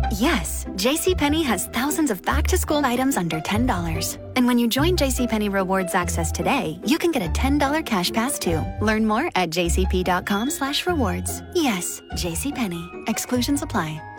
Yes, JCPenney has thousands of back-to-school items under $10. And when you join JCPenney Rewards Access today, you can get a $10 cash pass too. Learn more at jcp.com/rewards. Yes, JCPenney. Exclusions apply.